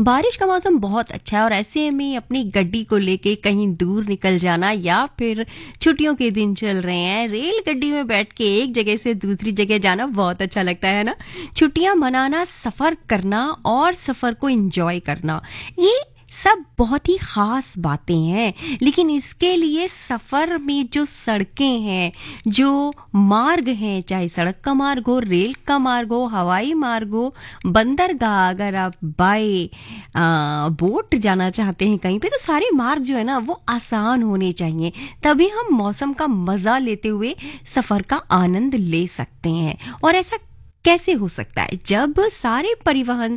बारिश का मौसम बहुत अच्छा है और ऐसे में अपनी गड्डी को लेके कहीं दूर निकल जाना या फिर छुट्टियों के दिन चल रहे हैं, रेल गड्डी में बैठ के एक जगह से दूसरी जगह जाना बहुत अच्छा लगता है ना। छुट्टियां मनाना, सफर करना और सफर को एंजॉय करना, ये सब बहुत ही खास बातें हैं। लेकिन इसके लिए सफर में जो सड़कें हैं, जो मार्ग हैं, चाहे सड़क का मार्ग हो, रेल का मार्ग हो, हवाई मार्ग हो, बंदरगाह, अगर आप बाय बोट जाना चाहते हैं कहीं पे, तो सारे मार्ग जो है ना वो आसान होने चाहिए। तभी हम मौसम का मजा लेते हुए सफर का आनंद ले सकते हैं। और ऐसा कैसे हो सकता है जब सारे परिवहन